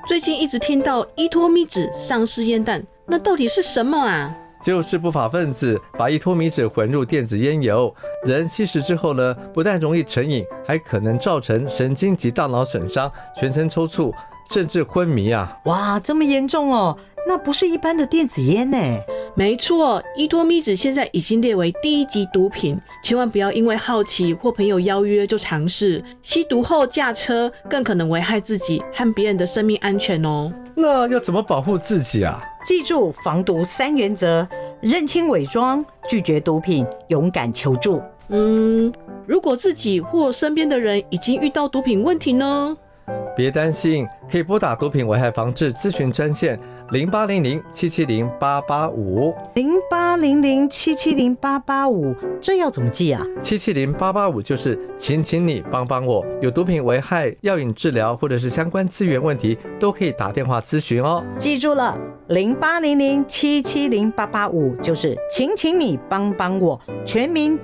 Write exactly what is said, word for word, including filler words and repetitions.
最近一直听到依托咪酯上市烟弹，那到底是什么啊？ 就是不法分子把依托咪酯混入电子烟油，人吸食之后呢，不但容易成瘾，还可能造成神经及大脑损伤，全身抽搐，甚至昏迷啊！ 哇，这么严重哦？那不是一般的电子烟呢？ 没错，依托咪酯现在已经列为第一级毒品，千万不要因为好奇或朋友邀约就尝试，吸毒后驾车更可能危害自己和别人的生命安全哦。 那要怎么保护自己啊？ 记住防毒三原则：认清伪装，拒绝毒品，勇敢求助。 嗯，如果自己或身边的人已经遇到毒品问题呢？ 别担心，可以拨打毒品危害防治咨询专线零八零零七七零八八五零八零零七七零八八五，这要怎么记啊？ 七七零八八五就是请请你帮帮我，有毒品危害、药瘾治疗或者是相关资源问题，都可以打电话咨询哦。 记住了，零八零零七七零八八五就是请请你帮帮我，全民